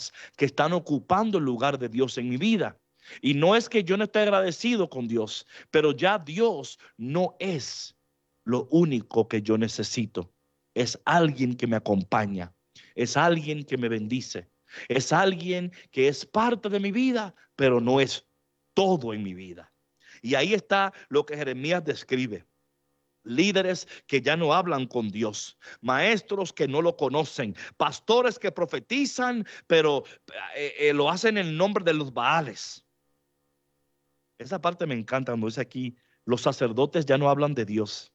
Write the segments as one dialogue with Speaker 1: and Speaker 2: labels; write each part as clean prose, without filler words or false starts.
Speaker 1: personas que están ocupando el lugar de Dios en mi vida. Y no es que yo no esté agradecido con Dios, pero ya Dios no es lo único que yo necesito. Es alguien que me acompaña, es alguien que me bendice, es alguien que es parte de mi vida, pero no es todo en mi vida. Y ahí está lo que Jeremías describe. Líderes que ya no hablan con Dios, maestros que no lo conocen, pastores que profetizan, pero lo hacen en el nombre de los Baales. Esa parte me encanta cuando dice aquí, los sacerdotes ya no hablan de Dios.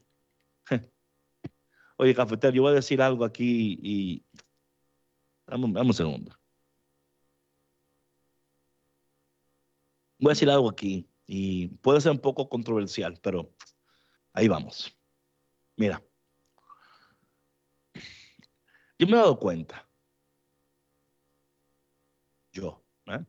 Speaker 1: Oye, cafetero, yo voy a decir algo aquí y dame un segundo. Voy a decir algo aquí y puede ser un poco controversial, pero ahí vamos. Mira, yo me he dado cuenta, yo, ¿eh?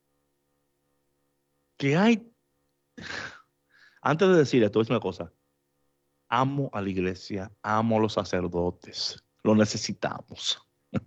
Speaker 1: Que hay, antes de decir esto, es una cosa, amo a la iglesia, amo a los sacerdotes, lo necesitamos.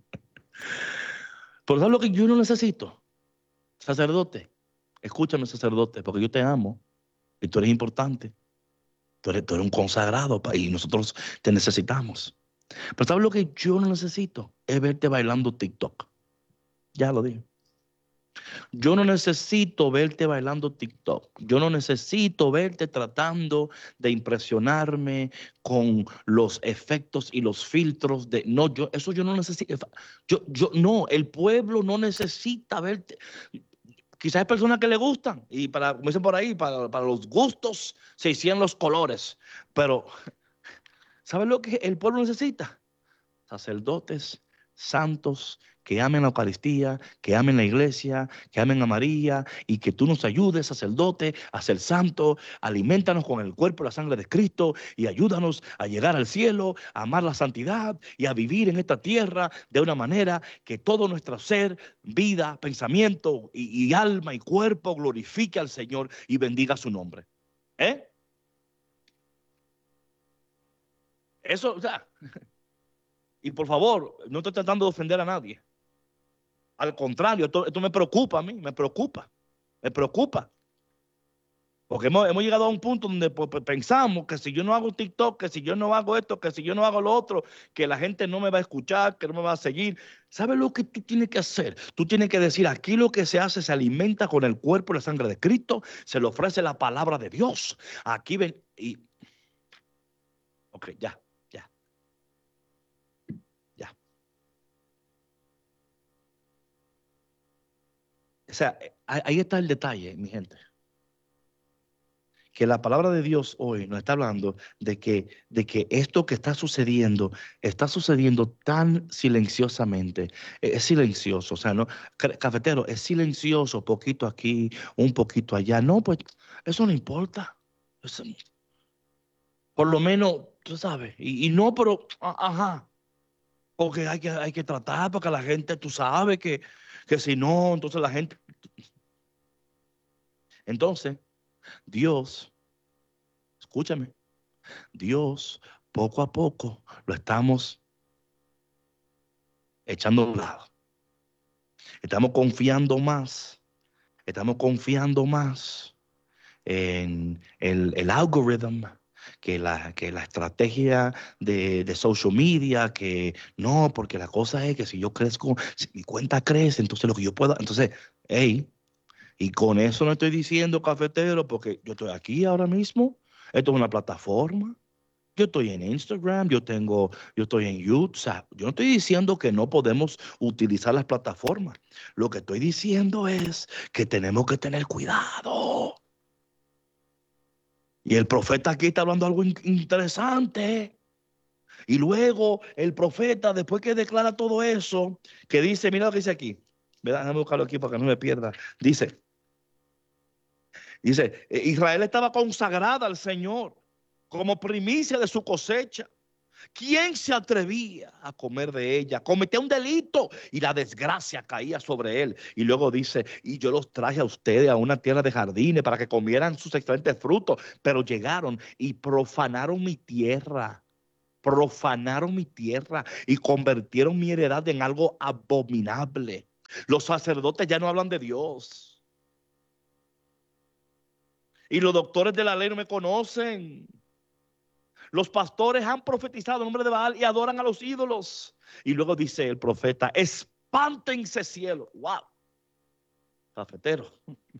Speaker 1: Pero ¿sabes lo que yo no necesito? Sacerdote, escúchame sacerdote, porque yo te amo y tú eres importante. Tú eres un consagrado y nosotros te necesitamos. Pero ¿sabes lo que yo no necesito? Es verte bailando TikTok. Ya lo dije. Yo no necesito verte bailando TikTok. Yo no necesito verte tratando de impresionarme con los efectos y los filtros de... No, eso yo no necesito. No, el pueblo no necesita verte. Quizás hay personas que le gustan y como dicen por ahí, para los gustos se hicieron los colores. Pero, ¿sabes lo que el pueblo necesita? Sacerdotes santos que amen la Eucaristía, que amen la iglesia, que amen a María y que tú nos ayudes, sacerdote, a ser santo. Aliméntanos con el cuerpo y la sangre de Cristo y ayúdanos a llegar al cielo, a amar la santidad y a vivir en esta tierra de una manera que todo nuestro ser, vida, pensamiento y alma y cuerpo glorifique al Señor y bendiga su nombre. ¿Eh? Eso, o sea, y por favor, no estoy tratando de ofender a nadie. Al contrario, esto me preocupa a mí, me preocupa, me preocupa. Porque hemos llegado a un punto donde pues, pensamos que si yo no hago TikTok, que si yo no hago esto, que si yo no hago lo otro, que la gente no me va a escuchar, que no me va a seguir. ¿Sabes lo que tú tienes que hacer? Tú tienes que decir, aquí lo que se hace se alimenta con el cuerpo y la sangre de Cristo, se le ofrece la palabra de Dios. Aquí ven y... Ok, ya, ya, ya. O sea, ahí está el detalle, mi gente. Que la palabra de Dios hoy nos está hablando de que esto que está sucediendo tan silenciosamente. Es silencioso, o sea, no, cafetero, es silencioso, poquito aquí, un poquito allá. No, pues eso no importa. Eso, por lo menos, tú sabes, y no, pero, ajá, porque hay que tratar, porque la gente, tú sabes que si no, entonces la gente, entonces, Dios, escúchame. Dios, poco a poco, lo estamos echando a un lado. Estamos confiando más en el algoritmo que la estrategia de social media, que no, porque la cosa es que si yo crezco, si mi cuenta crece, entonces lo que yo pueda, entonces, hey, y con eso no estoy diciendo cafetero, porque yo estoy aquí ahora mismo, esto es una plataforma. Yo estoy en Instagram, yo estoy en YouTube. O sea, yo no estoy diciendo que no podemos utilizar las plataformas. Lo que estoy diciendo es que tenemos que tener cuidado. Y el profeta aquí está hablando algo interesante. Y luego el profeta, después que declara todo eso, que dice, mira lo que dice aquí. ¿Verdad? Déjame buscarlo aquí para que no me pierda. Dice, Israel estaba consagrada al Señor como primicia de su cosecha. ¿Quién se atrevía a comer de ella? Cometía un delito y la desgracia caía sobre él. Y luego dice, y yo los traje a ustedes a una tierra de jardines para que comieran sus excelentes frutos, pero llegaron y profanaron mi tierra y convirtieron mi heredad en algo abominable. Los sacerdotes ya no hablan de Dios. Y los doctores de la ley no me conocen. Los pastores han profetizado en nombre de Baal y adoran a los ídolos. Y luego dice el profeta, espántense cielo. Wow. Cafetero.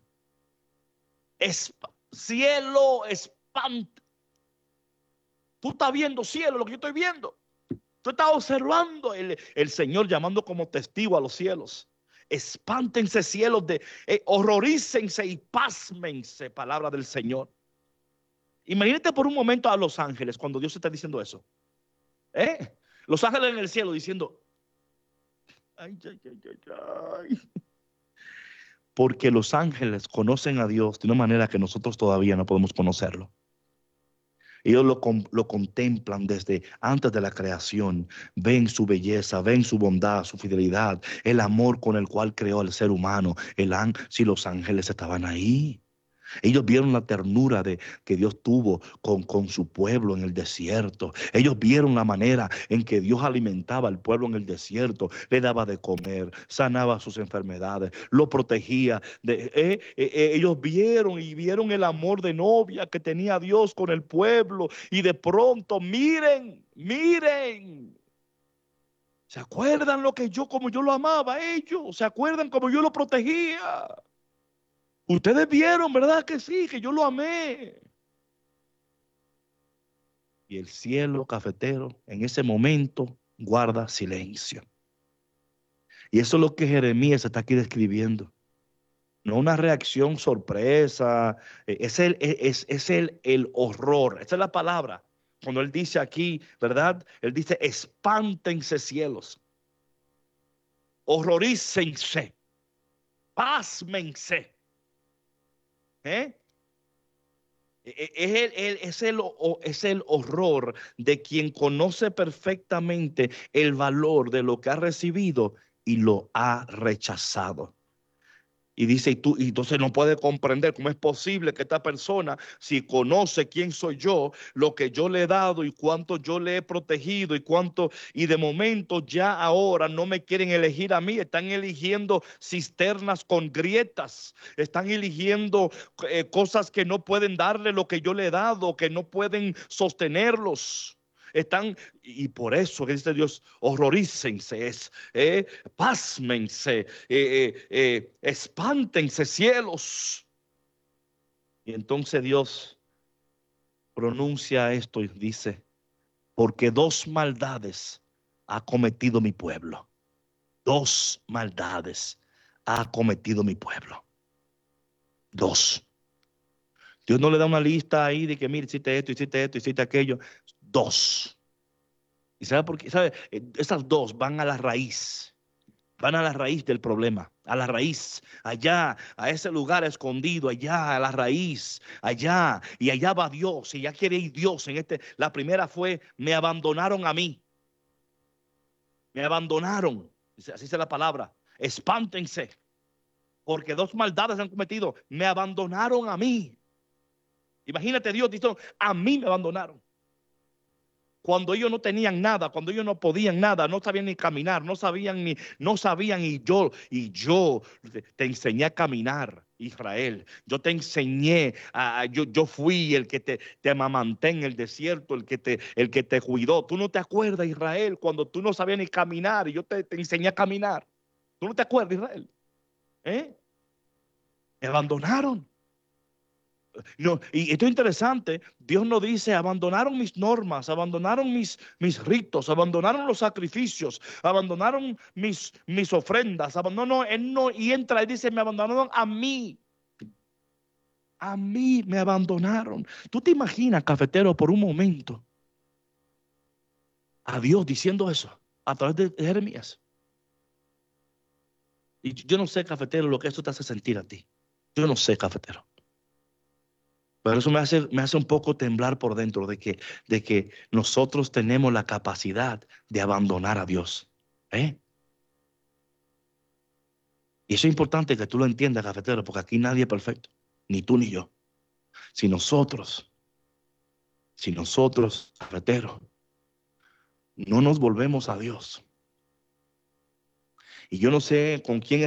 Speaker 1: Cielo, espante. Tú estás viendo cielo, lo que yo estoy viendo. Tú estás observando el Señor llamando como testigo a los cielos. Espántense cielos, horrorícense y pásmense, palabra del Señor. Imagínate por un momento a los ángeles cuando Dios está diciendo eso. Los ángeles en el cielo diciendo, ay, ay, ay, ay, ay. Porque los ángeles conocen a Dios de una manera que nosotros todavía no podemos conocerlo. Ellos lo contemplan desde antes de la creación. Ven su belleza, ven su bondad, su fidelidad, el amor con el cual creó al ser humano. Si los ángeles estaban ahí. Ellos vieron la ternura que Dios tuvo con su pueblo en el desierto. Ellos vieron la manera en que Dios alimentaba al pueblo en el desierto. Le daba de comer, sanaba sus enfermedades, lo protegía. Ellos vieron el amor de novia que tenía Dios con el pueblo. Y de pronto, miren. ¿Se acuerdan como yo lo amaba a ellos? ¿Se acuerdan como yo lo protegía? Ustedes vieron, ¿verdad que sí? Que yo lo amé. Y el cielo, cafetero, en ese momento guarda silencio. Y eso es lo que Jeremías está aquí describiendo. No una reacción sorpresa. Es el horror. Esa es la palabra. Cuando él dice aquí, ¿verdad? Él dice, espántense cielos. Horrorícense. Pásmense. Es el horror de quien conoce perfectamente el valor de lo que ha recibido y lo ha rechazado. Y dice, y entonces no puede comprender cómo es posible que esta persona, si conoce quién soy yo, lo que yo le he dado y cuánto yo le he protegido y de momento ya ahora no me quieren elegir a mí, están eligiendo cisternas con grietas, están eligiendo cosas que no pueden darle lo que yo le he dado, que no pueden sostenerlos. Y por eso que dice Dios, horrorícense, pásmense, espántense cielos. Y entonces Dios pronuncia esto y dice, porque dos maldades ha cometido mi pueblo. Dos maldades ha cometido mi pueblo. Dos. Dios no le da una lista ahí de que, mire, hiciste esto, hiciste aquello. Dos. ¿Y sabe por qué? ¿Sabe? Esas dos van a la raíz del problema, a la raíz, allá, a ese lugar escondido, allá, a la raíz, allá, y allá va Dios, y ya quiere ir Dios la primera fue, me abandonaron a mí, me abandonaron, así dice la palabra, espántense, porque dos maldades han cometido, me abandonaron a mí. Imagínate Dios diciendo, a mí me abandonaron. Cuando ellos no tenían nada, cuando ellos no podían nada, no sabían ni caminar, no sabían y yo te enseñé a caminar, Israel. Yo te enseñé, yo fui el que te amamanté en el desierto, el que te cuidó. Tú no te acuerdas, Israel, cuando tú no sabías ni caminar y yo te enseñé a caminar. ¿Tú no te acuerdas, Israel? Me abandonaron. No, y esto es interesante, Dios nos dice, abandonaron mis normas, abandonaron mis ritos, abandonaron los sacrificios, abandonaron mis ofrendas, Él no, y entra y dice, me abandonaron a mí me abandonaron. ¿Tú te imaginas, cafetero, por un momento, a Dios diciendo eso a través de Jeremías? Y yo no sé, cafetero, lo que eso te hace sentir a ti. Yo no sé, cafetero. Pero eso me hace un poco temblar por dentro de que nosotros tenemos la capacidad de abandonar a Dios. Y eso es importante que tú lo entiendas, cafetero, porque aquí nadie es perfecto, ni tú ni yo. Si nosotros, cafetero, no nos volvemos a Dios Y yo no sé con quién